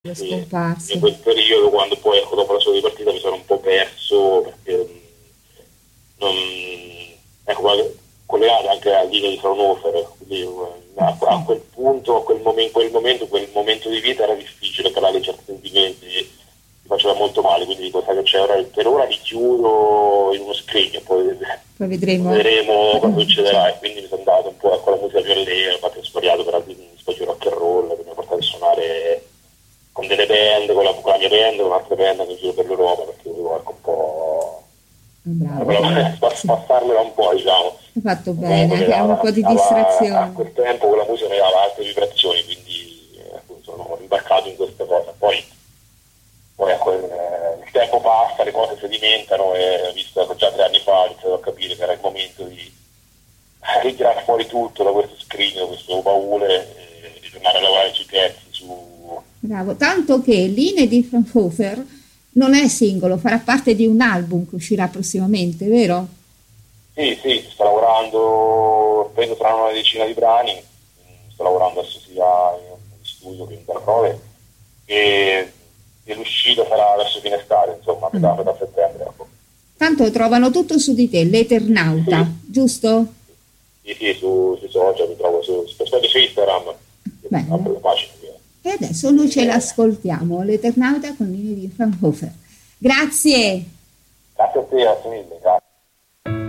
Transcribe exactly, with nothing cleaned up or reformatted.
È Sì, scomparso. in quel periodo, quando poi ecco, dopo la sua ripartita mi sono un po' perso perché mh, non, ecco, ma collegato anche alla linea di Fraunhofer, quindi eh, Eh, a, a sì. quel punto, a quel, momen- quel momento, quel momento di vita era difficile calare certi sentimenti, mi faceva molto male, quindi dico, sai che c'è ora, per ora li chiudo in uno scrigno, poi Poi vedremo. vedremo cosa Cioè, succederà e quindi mi sono andato un po' con la musica più allegra, infatti ho svariato per altri spazio rock and roll che mi ha portato a suonare con delle band, con la, con la mia band, con altre band che giro per l'Europa perché volevo ecco, un po' bravo, eh, sì. passarmela un po', diciamo. Hai fatto bene, Comunque mi anche un dava, po' mi di dava a distrazione. quel tempo quella musica mi dava altre vibrazioni, quindi eh, appunto, sono imbarcato in questa cosa. Poi, poi ecco, il, il tempo passa, le cose sedimentano e visto che già tre anni fa ho iniziato a capire che era il momento di ritirare fuori tutto da questo scrigno, da questo baule e di tornare a lavorare sui pezzi, su... Bravo. Tanto che Line di Fraunhofer non è singolo, farà parte di un album che uscirà prossimamente, vero? Sì, sì, sto lavorando, penso saranno una decina di brani, mm, sto lavorando adesso sia in studio che in parole e, e l'uscita sarà verso fine estate, insomma, a metà, Mm. metà settembre. Ecco. Tanto trovano tutto su di te, l'Eternauta, Sì, giusto? sì, sì, su, sui social, mi trovo su, specie su Instagram, Bene. apro le pagine. E adesso noi ce Eh, l'ascoltiamo, l'Eternauta con Line di Fraunhofer. Grazie! grazie a te, grazie mille, grazie.